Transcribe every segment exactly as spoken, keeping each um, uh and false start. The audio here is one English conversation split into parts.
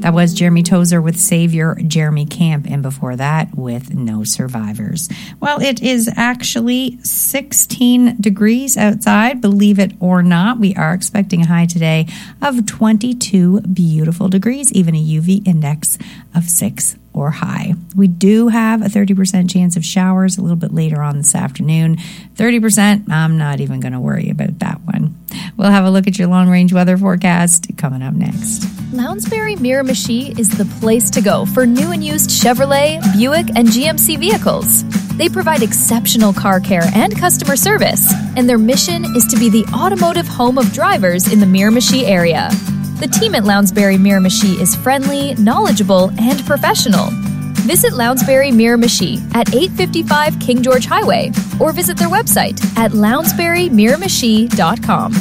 That was Jeremy Tozer with Savior Jeremy Camp, and before that with No Survivors. Well, it is actually sixteen degrees outside, believe it or not. We are expecting a high today of twenty-two beautiful degrees, even a U V index of six or high. We do have a thirty percent chance of showers a little bit later on this afternoon. thirty percent, I'm not even going to worry about that one. We'll have a look at your long-range weather forecast coming up next. Lounsbury Miramichi is the place to go for new and used Chevrolet, Buick, and G M C vehicles. They provide exceptional car care and customer service, and their mission is to be the automotive home of drivers in the Miramichi area. The team at Lounsbury Miramichi is friendly, knowledgeable, and professional. Visit Lounsbury Miramichi at eight fifty-five King George Highway or visit their website at lounsbury miramichi dot com.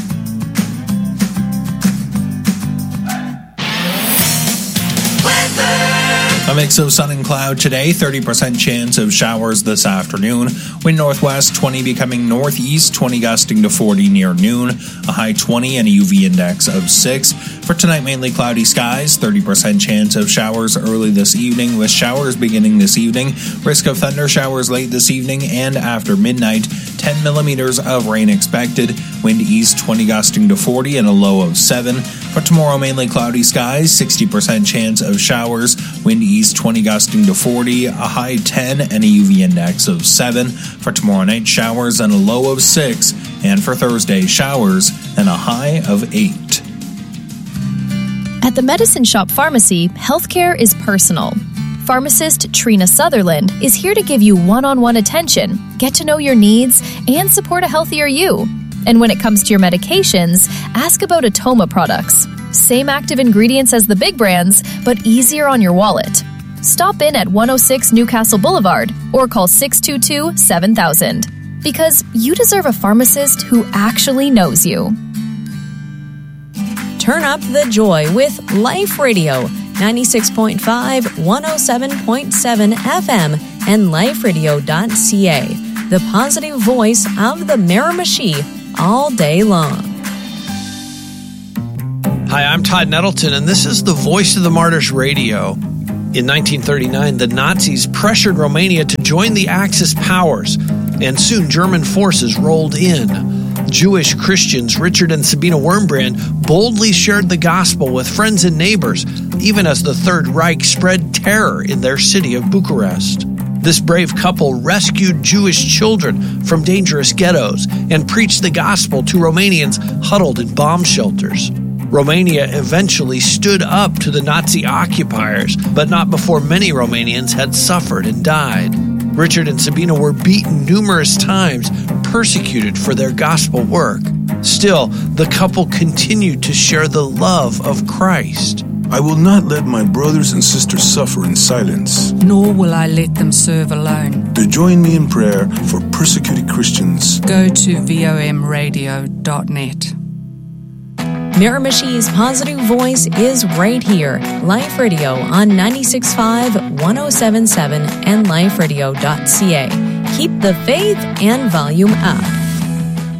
A mix of sun and cloud today, thirty percent chance of showers this afternoon. Wind northwest, twenty becoming northeast, twenty gusting to forty near noon. A high twenty and a U V index of six. For tonight, mainly cloudy skies, thirty percent chance of showers early this evening, with showers beginning this evening. Risk of thunder showers late this evening and after midnight. ten millimeters of rain expected. Wind east, twenty gusting to forty and a low of seven. For tomorrow, mainly cloudy skies, sixty percent chance of showers. Wind east, twenty gusting to forty, a high ten and a U V index of seven. For tomorrow night, showers and a low of six. And for Thursday, showers and a high of eight. At the Medicine Shop Pharmacy, healthcare is personal. Pharmacist Trina Sutherland is here to give you one-on-one attention, get to know your needs, and support a healthier you. And when it comes to your medications, ask about Atoma products. Same active ingredients as the big brands, but easier on your wallet. Stop in at one oh six Newcastle Boulevard or call six two two, seven thousand. Because you deserve a pharmacist who actually knows you. Turn up the joy with Life Radio, ninety-six point five, one oh seven point seven F M, and life radio dot c a, the positive voice of the Miramichi, all day long. Hi, I'm Todd Nettleton, and this is the Voice of the Martyrs Radio. In nineteen thirty-nine, the Nazis pressured Romania to join the Axis powers, and soon German forces rolled in. Jewish Christians Richard and Sabina Wurmbrand boldly shared the gospel with friends and neighbors, even as the Third Reich spread terror in their city of Bucharest. This brave couple rescued Jewish children from dangerous ghettos and preached the gospel to Romanians huddled in bomb shelters. Romania eventually stood up to the Nazi occupiers, but not before many Romanians had suffered and died. Richard and Sabina were beaten numerous times, persecuted for their gospel work. Still, the couple continued to share the love of Christ. I will not let my brothers and sisters suffer in silence. Nor will I let them serve alone. To join me in prayer for persecuted Christians, go to vom radio dot net. Miramichi's positive voice is right here. Life Radio on ninety-six point five, one oh seven point seven and life radio dot c a. Keep the faith and volume up.